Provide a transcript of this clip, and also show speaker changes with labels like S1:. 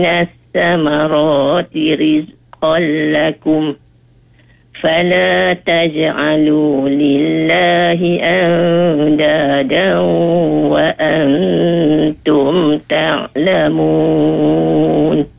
S1: الثمرات رزقا لكم فلا تجعلوا لله أندادا وأنتم تعلمون.